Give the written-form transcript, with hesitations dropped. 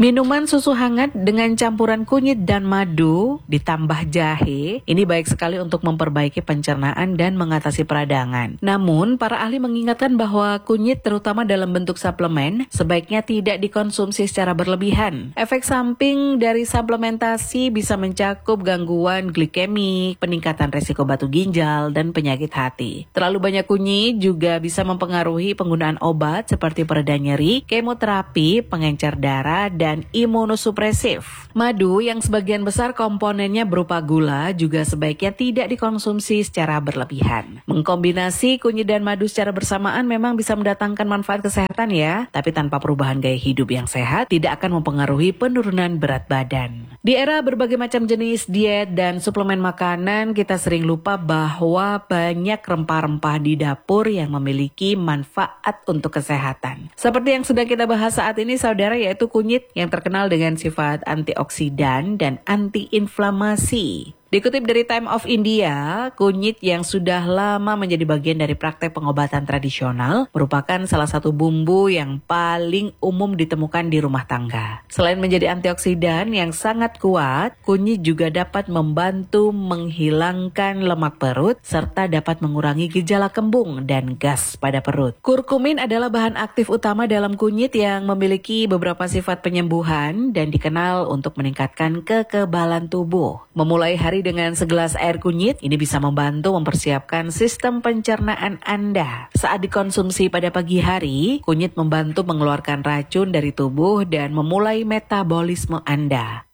Minuman susu hangat dengan campuran kunyit dan madu ditambah jahe, ini baik sekali untuk memperbaiki pencernaan dan mengatasi peradangan. Namun, para ahli mengingatkan bahwa kunyit terutama dalam bentuk suplemen sebaiknya tidak dikonsumsi secara berlebihan. Efek samping dari suplementasi bisa mencakup gangguan glikemik, peningkatan resiko batu ginjal, dan penyakit hati. Terlalu banyak kunyit juga bisa mempengaruhi penggunaan obat seperti pereda nyeri, kemoterapi, pengencer darah, dan imunosupresif. Madu yang sebagian besar komponennya berupa gula juga sebaiknya tidak dikonsumsi secara berlebihan. Mengkombinasi kunyit dan madu secara bersamaan memang bisa mendatangkan manfaat kesehatan ya, tapi tanpa perubahan gaya hidup yang sehat tidak akan mempengaruhi penurunan berat badan. Di era berbagai macam jenis diet dan suplemen makanan, kita sering lupa bahwa banyak rempah-rempah di dapur yang memiliki manfaat untuk kesehatan. Seperti yang sedang kita bahas saat ini saudara, yaitu kunyit yang terkenal dengan sifat antioksidan dan antiinflamasi. Dikutip dari Time of India, kunyit yang sudah lama menjadi bagian dari praktek pengobatan tradisional merupakan salah satu bumbu yang paling umum ditemukan di rumah tangga. Selain menjadi antioksidan yang sangat kuat, kunyit juga dapat membantu menghilangkan lemak perut serta dapat mengurangi gejala kembung dan gas pada perut. Kurkumin adalah bahan aktif utama dalam kunyit yang memiliki beberapa sifat penyembuhan dan dikenal untuk meningkatkan kekebalan tubuh. Memulai hari dengan segelas air kunyit, ini bisa membantu mempersiapkan sistem pencernaan Anda. Saat dikonsumsi pada pagi hari, kunyit membantu mengeluarkan racun dari tubuh dan memulai metabolisme Anda.